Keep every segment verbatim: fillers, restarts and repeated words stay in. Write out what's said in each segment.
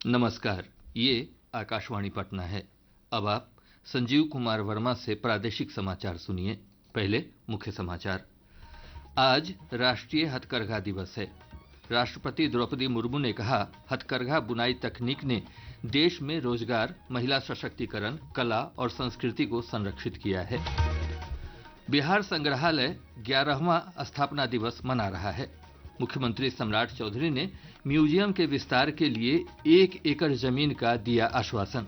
नमस्कार, ये आकाशवाणी पटना है। अब आप संजीव कुमार वर्मा से प्रादेशिक समाचार सुनिए। पहले मुख्य समाचार। आज राष्ट्रीय हथकरघा दिवस है। राष्ट्रपति द्रौपदी मुर्मू ने कहा, हथकरघा बुनाई तकनीक ने देश में रोजगार, महिला सशक्तिकरण, कला और संस्कृति को संरक्षित किया है। बिहार संग्रहालय ग्यारहवां स्थापना दिवस मना रहा है। मुख्यमंत्री सम्राट चौधरी ने म्यूजियम के विस्तार के लिए एक एकड़ जमीन का दिया आश्वासन।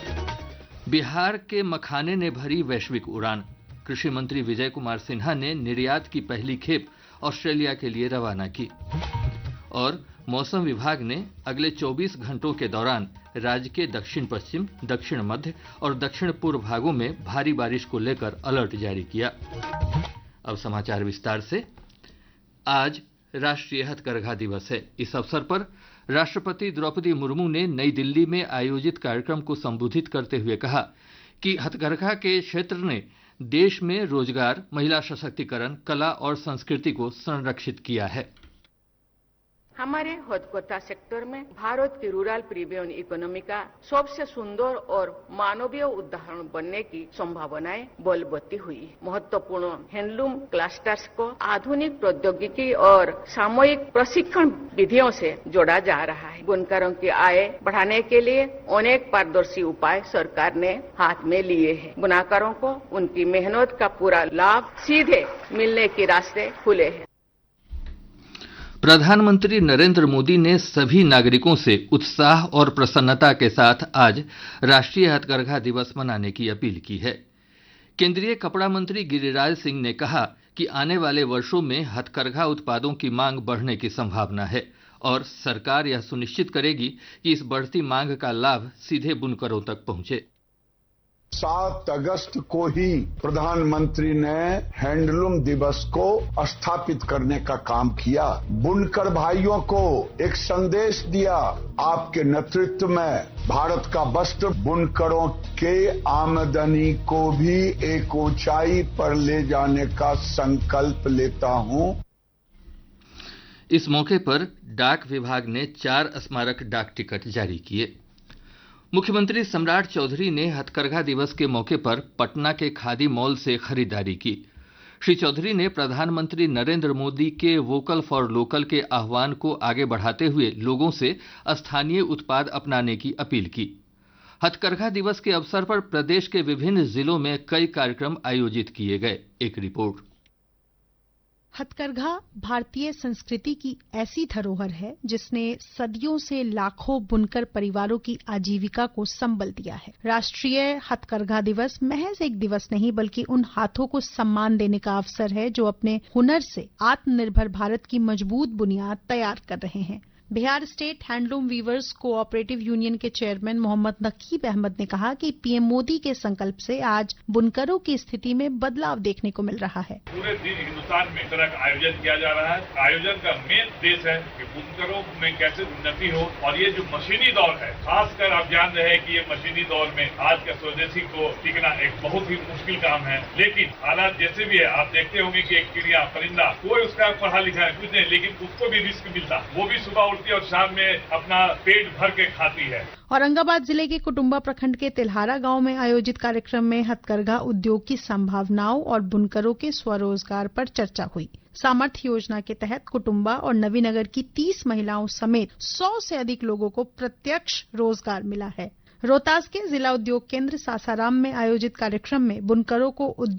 बिहार के मखाने ने भरी वैश्विक उड़ान। कृषि मंत्री विजय कुमार सिन्हा ने निर्यात की पहली खेप ऑस्ट्रेलिया के लिए रवाना की। और मौसम विभाग ने अगले चौबीस घंटों के दौरान राज्य के दक्षिण पश्चिम, दक्षिण मध्य और दक्षिण पूर्व भागों में भारी बारिश को लेकर अलर्ट जारी किया। अब समाचार विस्तार से। आज राष्ट्रीय हथकरघा दिवस है। इस अवसर पर राष्ट्रपति द्रौपदी मुर्मू ने नई दिल्ली में आयोजित कार्यक्रम को संबोधित करते हुए कहा कि हथकरघा के क्षेत्र ने देश में रोजगार, महिला सशक्तिकरण, कला और संस्कृति को संरक्षित किया है। हमारे हथकरघा सेक्टर में भारत की रूरल प्रीमियम इकोनॉमी का सबसे सुंदर और मानवीय उदाहरण बनने की संभावनाएं बलवती हुई। महत्वपूर्ण हैंडलूम क्लस्टर्स को आधुनिक प्रौद्योगिकी और सामूहिक प्रशिक्षण विधियों से जोड़ा जा रहा है। बुनकरों की आय बढ़ाने के लिए अनेक पारदर्शी उपाय सरकार ने हाथ में लिए हैं। बुनकरों को उनकी मेहनत का पूरा लाभ सीधे मिलने के रास्ते खुले हैं। प्रधानमंत्री नरेंद्र मोदी ने सभी नागरिकों से उत्साह और प्रसन्नता के साथ आज राष्ट्रीय हथकरघा दिवस मनाने की अपील की है। केंद्रीय कपड़ा मंत्री गिरिराज सिंह ने कहा कि आने वाले वर्षों में हथकरघा उत्पादों की मांग बढ़ने की संभावना है और सरकार यह सुनिश्चित करेगी कि इस बढ़ती मांग का लाभ सीधे बुनकरों तक पहुंचे। सात अगस्त को ही प्रधानमंत्री ने हैंडलूम दिवस को स्थापित करने का काम किया। बुनकर भाइयों को एक संदेश दिया, आपके नेतृत्व में भारत का वस्त्र बुनकरों के आमदनी को भी एक ऊंचाई पर ले जाने का संकल्प लेता हूं। इस मौके पर डाक विभाग ने चार स्मारक डाक टिकट जारी किए। मुख्यमंत्री सम्राट चौधरी ने हथकरघा दिवस के मौके पर पटना के खादी मॉल से खरीदारी की। श्री चौधरी ने प्रधानमंत्री नरेंद्र मोदी के वोकल फॉर लोकल के आह्वान को आगे बढ़ाते हुए लोगों से स्थानीय उत्पाद अपनाने की अपील की। हथकरघा दिवस के अवसर पर प्रदेश के विभिन्न जिलों में कई कार्यक्रम आयोजित किए गए। एक रिपोर्ट। हथकरघा भारतीय संस्कृति की ऐसी धरोहर है जिसने सदियों से लाखों बुनकर परिवारों की आजीविका को संबल दिया है। राष्ट्रीय हथकरघा दिवस महज एक दिवस नहीं बल्कि उन हाथों को सम्मान देने का अवसर है जो अपने हुनर से आत्मनिर्भर भारत की मजबूत बुनियाद तैयार कर रहे हैं। Bihar state handloom viewers cooperative union के चेयरमैन मोहम्मद नकीब अहमद ने कहा कि पीएम मोदी के संकल्प से आज बुनकरों की स्थिति में बदलाव देखने को मिल रहा है। पूरे दिन हिंदुस्तान में इस तरह का आयोजन किया जा रहा है। आयोजन का मेन उद्देश्य है कि बुनकरों में कैसे उन्नति हो और ये जो मशीनी दौर है, खासकर आप जान रहे हैं कि ये मशीनी दौर में आज का स्वदेशी को टिकना एक बहुत ही मुश्किल काम है। लेकिन हालात जैसे भी है, आप देखते होंगे कि एक चिड़िया, परिंदा, कोई उसका पढ़ा लिखा है कुछ नहीं, लेकिन उसको भी रिस्क मिलता, वो भी सुबह और शाम में अपना पेट भर के खाती है। औरंगाबाद जिले के कुटुंबा प्रखंड के तिल्हारा गांव में आयोजित कार्यक्रम में हथकरघा उद्योग की संभावनाओं और बुनकरों के स्वरोजगार पर चर्चा हुई। सामर्थ्य योजना के तहत कुटुंबा और नवीनगर की तीस महिलाओं समेत सौ से अधिक लोगों को प्रत्यक्ष रोजगार मिला है। रोहतास के जिला उद्योग केंद्र सासाराम में आयोजित कार्यक्रम में बुनकरों को उद्योग